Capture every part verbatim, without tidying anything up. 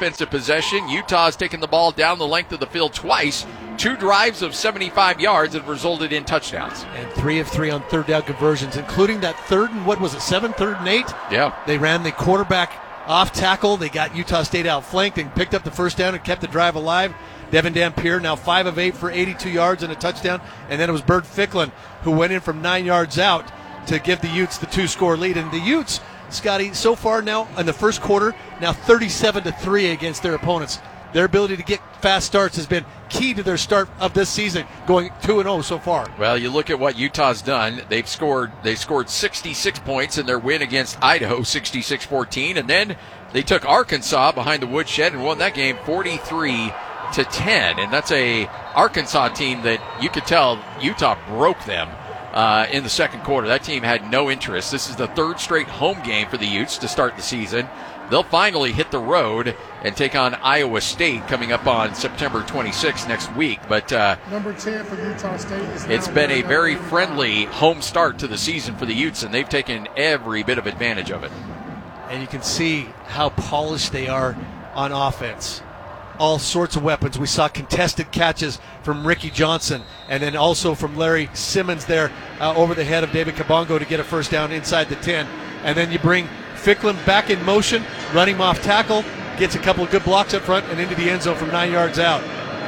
offensive possession. Utah's taken the ball down the length of the field twice. Two drives of seventy-five yards have resulted in touchdowns. And three of three on third down conversions, including that third and, what was it, seven, third and eight? Yeah. They ran the quarterback off tackle. They got Utah State outflanked and picked up the first down and kept the drive alive. Devin Dampier now five of eight for eighty-two yards and a touchdown. And then it was Bert Ficklin who went in from nine yards out to give the Utes the two-score lead. And the Utes, Scotty, so far now in the first quarter, now thirty-seven to three against their opponents. Their ability to get fast starts has been key to their start of this season, going two and oh so far. Well, you look at what Utah's done. They've scored they scored sixty-six points in their win against Idaho, sixty-six fourteen, and then they took Arkansas behind the woodshed and won that game forty-three to ten. And that's a Arkansas team that you could tell Utah broke them uh, in the second quarter. That team had no interest. This is the third straight home game for the Utes to start the season. They'll finally hit the road and take on Iowa State coming up on September twenty-sixth next week. But uh, number ten for Utah State is it's been a very friendly home start to the season for the Utes, and they've taken every bit of advantage of it. And you can see how polished they are on offense. All sorts of weapons. We saw contested catches from Ricky Johnson, and then also from Larry Simmons there uh, over the head of David Kabongo to get a first down inside the ten. And then you bring Ficklin back in motion, running him off tackle, gets a couple of good blocks up front and into the end zone from nine yards out.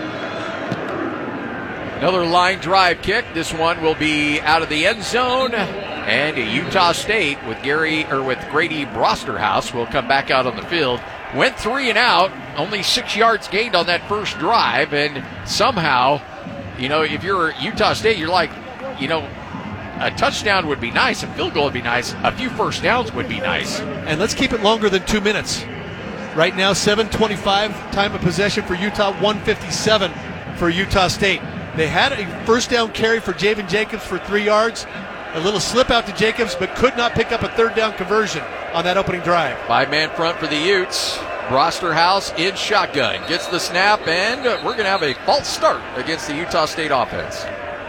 Another line drive kick. This one will be out of the end zone, and Utah State with Gary or with Grady Brosterhouse will come back out on the field. Went three and out, only six yards gained on that first drive, and somehow, you know, if you're Utah State, you're like, you know, a touchdown would be nice, a field goal would be nice, a few first downs would be nice. And let's keep it longer than two minutes. Right now, seven twenty-five time of possession for Utah, one fifty-seven for Utah State. They had a first down carry for Javen Jacobs for three yards. A little slip out to Jacobs, but could not pick up a third down conversion on that opening drive. Five-man front for the Utes. Brosterhouse in shotgun. Gets the snap, and we're going to have a false start against the Utah State offense.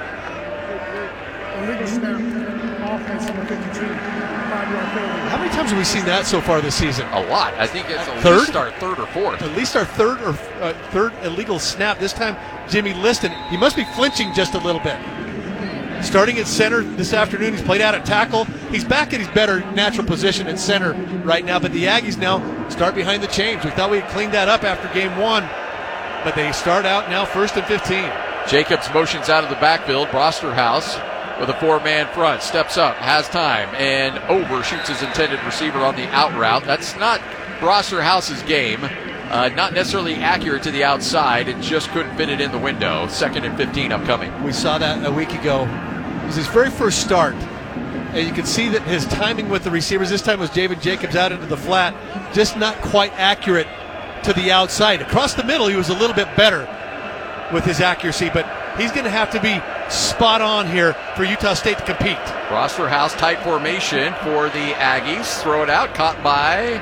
Illegal snap, offense number fifty-two, five-yard penalty. How many times have we seen that so far this season? A lot. I think it's at third? least our third or fourth. At least our third or uh, third illegal snap. This time, Jimmy Liston, he must be flinching just a little bit. Starting at center this afternoon, he's played out at tackle. He's back in his better natural position at center right now, but the Aggies now start behind the chains. We thought we had cleaned that up after game one, but they start out now first and fifteen. Jacobs motions out of the backfield. Brosterhouse with a four-man front, steps up, has time, and overshoots his intended receiver on the out route. That's not Brosterhouse's game. Uh, not necessarily accurate to the outside. It just couldn't fit it in the window. Second and fifteen upcoming. We saw that a week ago. It was his very first start. And you can see that his timing with the receivers, this time was Javen Jacobs out into the flat, just not quite accurate to the outside. Across the middle, he was a little bit better with his accuracy, but he's going to have to be spot on here for Utah State to compete. Brosterhouse tight formation for the Aggies. Throw it out, caught by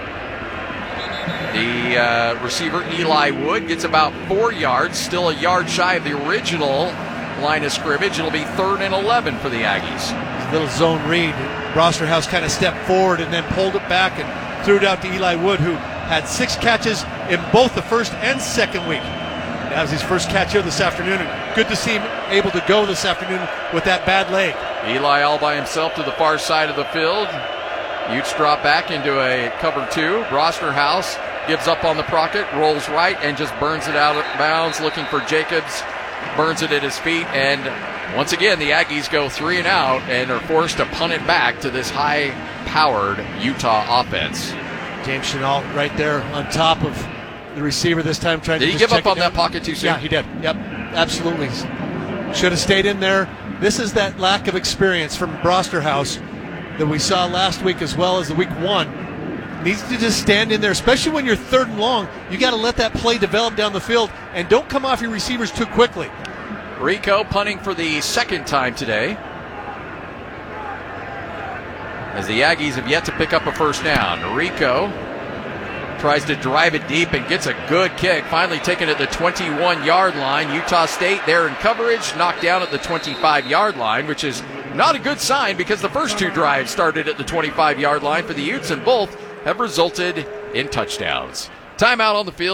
the uh, receiver Eli Wood. Gets about four yards, still a yard shy of the original line of scrimmage. It'll be third and eleven for the Aggies. Little zone read. Brosterhouse kind of stepped forward and then pulled it back and threw it out to Eli Wood, who had six catches in both the first and second week. That was his first catch here this afternoon, and good to see him able to go this afternoon with that bad leg. Eli all by himself to the far side of the field. Utes drop back into a cover two. Brosterhouse gives up on the pocket, rolls right, and just burns it out of bounds, looking for Jacobs. Burns it at his feet, and once again, the Aggies go three and out and are forced to punt it back to this high-powered Utah offense. James Chenault right there on top of the receiver this time. Trying did to he just give check up on down. that pocket too soon? Yeah, he did. Yep, absolutely. Should have stayed in there. This is that lack of experience from Brosterhouse that we saw last week as well as the week one. Needs to just stand in there, especially when you're third and long. You got to let that play develop down the field and don't come off your receivers too quickly. Rico punting for the second time today, as the Aggies have yet to pick up a first down. Rico tries to drive it deep and gets a good kick, finally taken at the twenty-one-yard line. Utah State there in coverage, knocked down at the twenty-five-yard line, which is not a good sign because the first two drives started at the twenty-five-yard line for the Utes, and both have resulted in touchdowns. Timeout on the field.